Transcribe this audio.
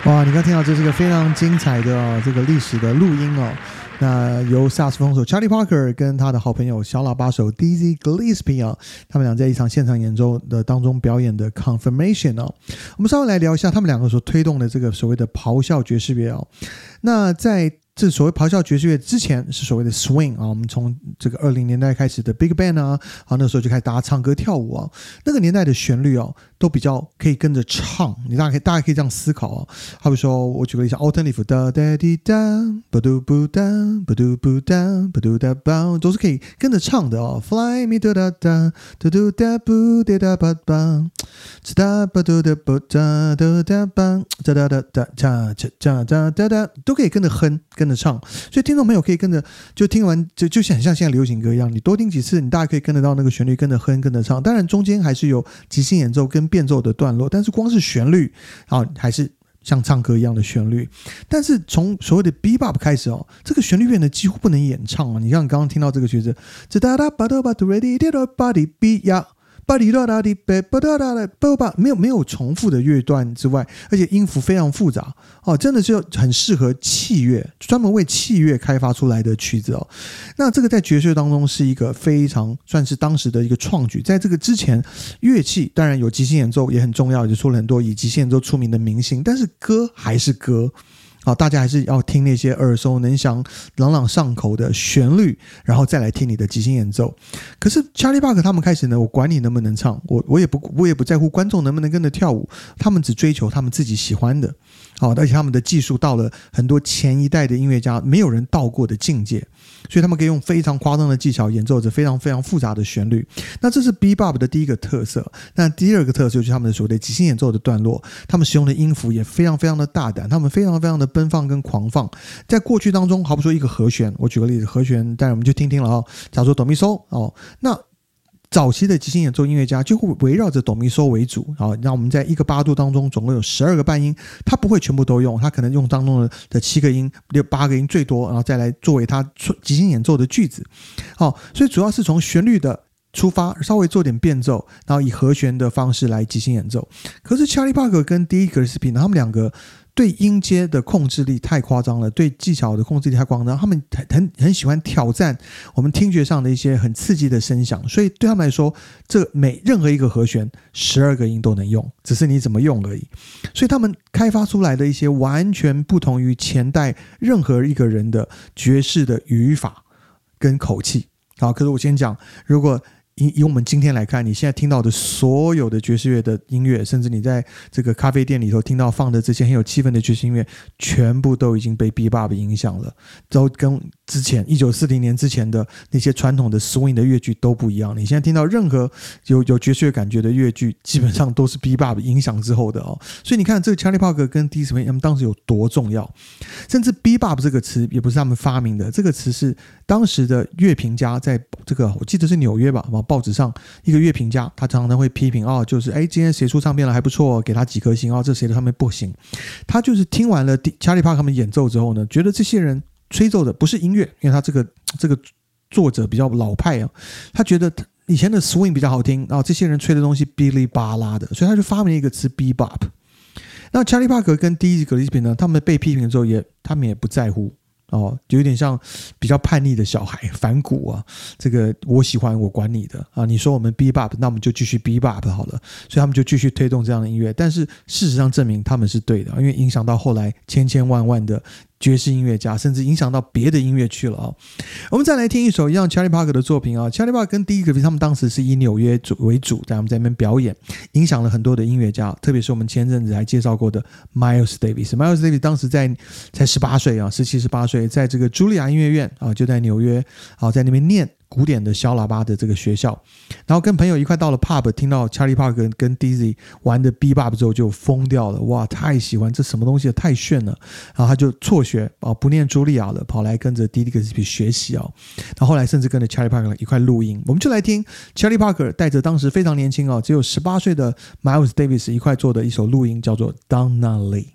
哇，你刚听到这是一个非常精彩的这个历史的录音哦。那由萨克斯风手 Charlie Parker 跟他的好朋友小喇叭手 Dizzy Gillespie 啊，他们俩在一场现场演奏的当中表演的 Confirmation 哦。我们稍微来聊一下他们两个所推动的这个所谓的咆哮爵士乐哦。那在这所谓咆哮爵士乐之前是所谓的 swing 啊，我们从这个20年代开始的 Big Band 啊，那时候就开始大家唱歌跳舞啊，那个年代的旋律哦，都比较可以跟着唱，你大家可以这样思考啊。好比说我举个例子 ，Alternative 哒哒滴哒，不嘟不哒，不嘟不哒，不嘟哒吧，都是可以跟着唱的哦。Fly me 哒哒哒，嘟嘟哒不哒哒吧吧，哒吧嘟哒不哒哒哒吧，哒哒哒哒哒哒哒哒哒，都可以跟着哼。跟着唱，所以听众朋友可以跟着，就听完就很像现在流行歌一样，你多听几次，你大概可以跟得到那个旋律，跟着哼，跟着唱。当然中间还是有即兴演奏跟变奏的段落，但是光是旋律还是像唱歌一样的旋律。但是从所谓的 Bebop 开始这个旋律变得几乎不能演唱你像你刚刚听到这个曲子，这哒哒吧哒吧嘟 ready 哒哒吧滴比呀。没有重复的乐段之外，而且音符非常复杂真的就很适合器乐，专门为器乐开发出来的曲子那这个在爵士乐当中是一个非常算是当时的一个创举。在这个之前，乐器当然有即兴演奏也很重要，也出了很多以即兴演奏出名的明星，但是歌还是歌大家还是要听那些耳熟能详朗朗上口的旋律，然后再来听你的即兴演奏。可是 Charlie Parker 他们开始呢，我管你能不能唱，我也不在乎观众能不能跟着跳舞，他们只追求他们自己喜欢的而且他们的技术到了很多前一代的音乐家没有人到过的境界，所以他们可以用非常夸张的技巧演奏着非常非常复杂的旋律。那这是 Bebop 的第一个特色。那第二个特色就是他们的所谓的即兴演奏的段落，他们使用的音符也非常非常的大胆，他们非常非常的奔放跟狂放。在过去当中，好比说一个和弦，我举个例子，和弦当然我们就听了假如说哆咪嗦那早期的即兴演奏音乐家就会围绕着哆咪嗦为主那我们在一个八度当中总共有12个半音，他不会全部都用，他可能用当中的7个音8个音最多，然后再来作为他即兴演奏的句子所以主要是从旋律的出发，稍微做点变奏，然后以和弦的方式来即兴演奏。可是 Charlie Parker 跟 Dizzy Gillespie 他们两个对音阶的控制力太夸张了，对技巧的控制力太夸张，他们很喜欢挑战我们听觉上的一些很刺激的声响，所以对他们来说，任何一个和弦12个音都能用，只是你怎么用而已。所以他们开发出来的一些完全不同于前代任何一个人的爵士的语法跟口气可是我先讲，如果以我们今天来看，你现在听到的所有的爵士乐的音乐，甚至你在这个咖啡店里头听到放的这些很有气氛的爵士音乐，全部都已经被 Bebop 影响了，都跟之前1940年之前的那些传统的 swing 的乐句都不一样。你现在听到任何有爵士乐感觉的乐句，基本上都是 Bebop 影响之后的所以你看这个 Charlie Parker 跟 Dizzy Gillespie 他们当时有多重要，甚至 Bebop 这个词也不是他们发明的，这个词是当时的乐评家在这个我记得是纽约吧，报纸上一个乐评家，他常常会批评就是今天谁出唱片了还不错，给他几颗星这谁的唱片不行。他就是听完了 Charlie Parker 他们演奏之后呢，觉得这些人吹奏的不是音乐，因为他这个作者比较老派他觉得以前的 swing 比较好听这些人吹的东西哔哩吧啦的，所以他就发明了一个词 Bebop。那 Charlie Parker 跟 Dizzy Gillespie 呢，他们被批评之后他们也不在乎就有点像比较叛逆的小孩，反骨这个我喜欢我管你的你说我们 Bebop， 那我们就继续 Bebop 好了，所以他们就继续推动这样的音乐。但是事实上证明他们是对的，因为影响到后来千万的爵士音乐家，甚至影响到别的音乐去了我们再来听一首一样 Charlie Parker 的作品Charlie Parker 跟Dizzy Gillespie 他们当时是以纽约为主，在他们在那边表演，影响了很多的音乐家，特别是我们前阵子还介绍过的 Miles Davis 当时才18岁17、18岁，在这个茱莉亚音乐院就在纽约在那边念古典的小喇叭的这个学校，然后跟朋友一块到了 pub， 听到 Charlie Parker 跟 Dizzy 玩的 Bebop 之后就疯掉了，哇，太喜欢，这什么东西太炫了，然后他就辍学不念茱莉亚了，跑来跟着 Dizzy Gillespie 学习然后后来甚至跟着 Charlie Parker 一块录音。我们就来听 Charlie Parker 带着当时非常年轻只有18岁的 Miles Davis 一块做的一首录音，叫做 Donnelly。